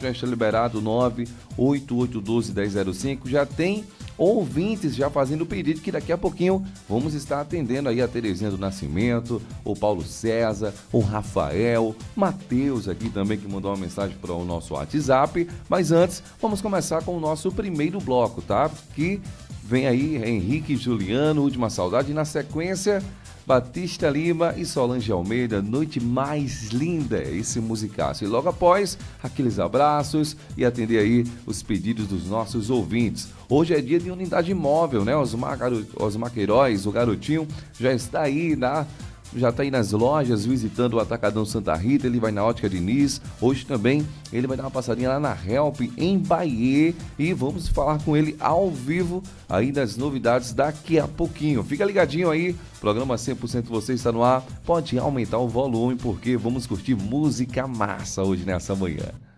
já está liberado 98812-1005. Já tem ouvintes já fazendo o pedido, que daqui a pouquinho vamos estar atendendo aí a Terezinha do Nascimento, o Paulo César, o Rafael, Matheus aqui também, que mandou uma mensagem para o nosso WhatsApp. Mas antes, vamos começar com o nosso primeiro bloco, tá? Que vem aí Henrique e Juliano, Última Saudade, e na sequência Batista Lima e Solange Almeida, Noite Mais Linda, esse musicaço. E logo após, aqueles abraços e atender aí os pedidos dos nossos ouvintes. Hoje é dia de unidade móvel, né? Osmar Queiroz, o garotinho, já está aí nas lojas visitando o Atacadão Santa Rita. Ele vai na Ótica Diniz. Hoje também ele vai dar uma passadinha lá na Help em Bahia e vamos falar com ele ao vivo aí das novidades daqui a pouquinho. Fica ligadinho aí, programa 100% Você está no ar. Pode aumentar o volume porque vamos curtir música massa hoje nessa manhã.